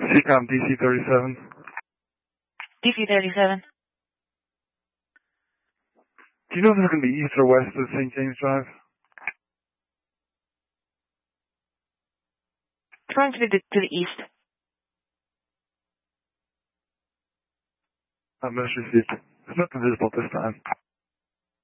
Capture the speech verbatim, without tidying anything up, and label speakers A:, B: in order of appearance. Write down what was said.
A: C-Com D C thirty-seven.
B: D C thirty-seven.
A: Do you know if it's going to be east or west of Saint James Drive?
B: It's going to be to, to the east.
A: Not much received. There's nothing visible this time.